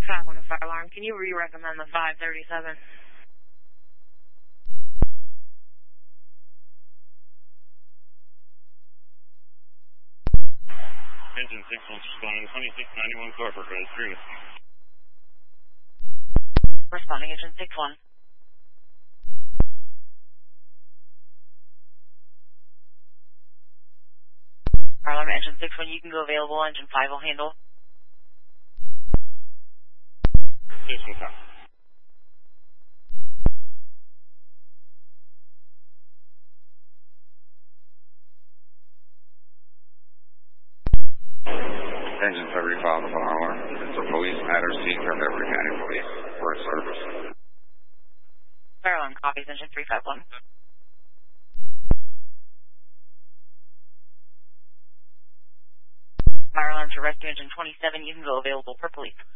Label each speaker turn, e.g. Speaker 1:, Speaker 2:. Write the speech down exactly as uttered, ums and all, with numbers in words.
Speaker 1: five one fire alarm. Can you re-recommend the five thirty-seven?
Speaker 2: Engine six one responding, twenty-six ninety-one corporate, red three.
Speaker 1: Responding engine six one. Fire alarm engine six one, you can go available. Engine five will handle.
Speaker 2: six one five.
Speaker 3: Engine seventy-five, the fire alarm. It's a police matter, seek from every county police for a service.
Speaker 1: Fire alarm copies, engine three five one. Fire alarm to rescue engine twenty-seven, you can go available per police.